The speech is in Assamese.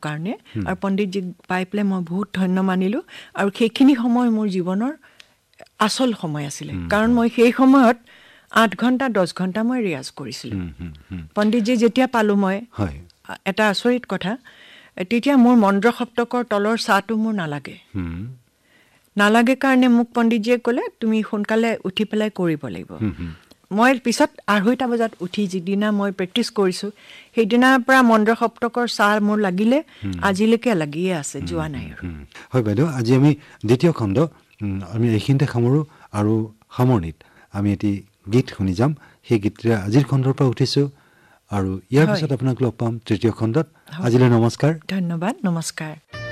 কাৰণে আৰু পণ্ডিতজীক পাই পেলাই মই বহুত ধন্য মানিলোঁ আৰু সেইখিনি সময় মোৰ জীৱনৰ আচল সময় আছিলে কাৰণ মই সেই সময়ত 8 ঘণ্টা 10 ঘণ্টা মই ৰিয়াজ কৰিছিলোঁ পণ্ডিতজী যেতিয়া পালোঁ মই এটা আচৰিত কথা তেতিয়া মোৰ মন্দ্ৰ সপ্তকৰ তলৰ চাহটো মোৰ নালাগে কাৰণে মোক পণ্ডিতজীয়ে ক'লে তুমি সোনকালে উঠি পেলাই কৰিব লাগিব মই পিছত 2:30 বজাত উঠি যিদিনা মই প্ৰেক্টিছ কৰিছোঁ সেইদিনাৰ পৰা মন্দ্ৰ সপ্তকৰ চাহ মোৰ লাগিলে আজিলৈকে লাগিয়ে আছে যোৱা নাই আৰু হয় বাইদেউ আজি আমি দ্বিতীয় খণ্ড আমি এইখিনিতে সামৰোঁ আৰু সামৰণিত আমি এটি গীত শুনি যাম সেই গীতৰে আজিৰ খণ্ডৰ পৰা উঠিছোঁ আৰু ইয়াৰ পিছত আপোনাক লগ পাম তৃতীয় খণ্ডত আজিলৈ নমস্কাৰ ধন্যবাদ নমস্কাৰ